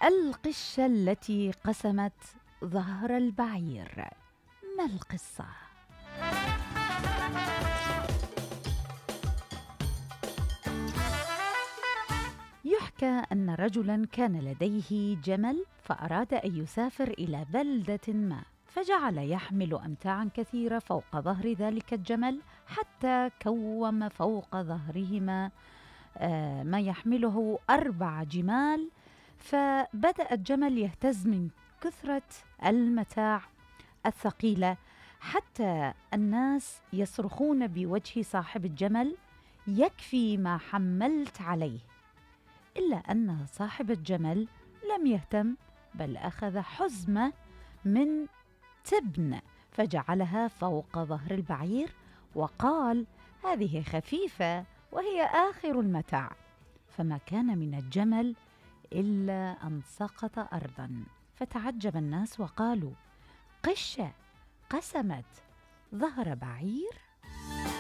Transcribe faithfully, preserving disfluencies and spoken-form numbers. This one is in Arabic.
القشة التي قسمت ظهر البعير، ما القصة؟ يحكى أن رجلاً كان لديه جمل فأراد أن يسافر إلى بلدة ما، فجعل يحمل أمتاعاً كثيرة فوق ظهر ذلك الجمل حتى كوم فوق ظهرهما آه ما يحمله أربع جمال. فبدأ الجمل يهتز من كثرة المتاع الثقيلة، حتى الناس يصرخون بوجه صاحب الجمل: يكفي ما حملت عليه. إلا أن صاحب الجمل لم يهتم، بل أخذ حزمة من تبن فجعلها فوق ظهر البعير وقال: هذه خفيفة وهي آخر المتاع. فما كان من الجمل إلا أن سقط أرضاً. فتعجب الناس وقالوا: قشة قسمت ظهر بعير؟